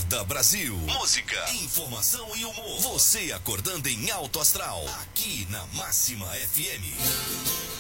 Acorda Brasil. Música, informação e humor. Você acordando em alto astral. Aqui na Máxima FM.